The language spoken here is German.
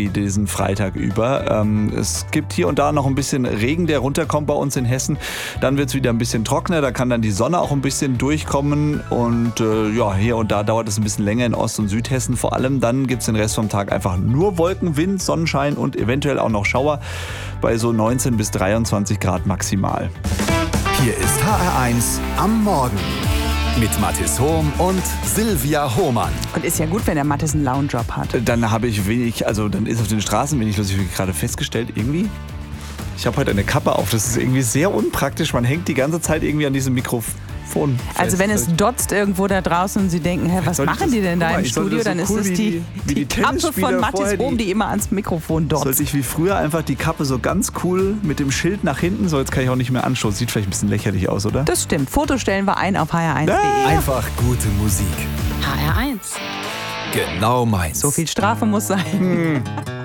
diesen Freitag über. Es gibt hier und da noch ein bisschen Regen, der runterkommt bei uns in Hessen. Dann wird es wieder ein bisschen trockener, da kann dann die Sonne auch ein bisschen durchkommen. Und hier und da dauert es ein bisschen länger in Ost- und Südhessen vor allem. Dann gibt es den Rest vom Tag einfach nur Wolken, Wind, Sonnenschein und eventuell auch noch Schauer bei so 19 bis 23 Grad maximal. Hier ist HR1 am Morgen mit Mathis Hohm und Silvia Hohmann. Und ist ja gut, wenn der Mathis einen Loungejob hat. Dann habe ich dann ist auf den Straßen wenig los. Ich habe gerade festgestellt, irgendwie, ich habe heute eine Kappe auf. Das ist irgendwie sehr unpraktisch. Man hängt die ganze Zeit irgendwie an diesem Mikrofon fest. Also wenn es dotzt irgendwo da draußen und Sie denken, was machen die denn da im Studio, dann ist es die Kappe von Mathis Hohm, die immer ans Mikrofon dotzt. Sollte ich wie früher einfach die Kappe so ganz cool mit dem Schild nach hinten, so jetzt kann ich auch nicht mehr anstoßen. Sieht vielleicht ein bisschen lächerlich aus, oder? Das stimmt. Foto stellen wir ein auf hr1.de. Einfach gute Musik. HR1. Genau meins. So viel Strafe muss sein.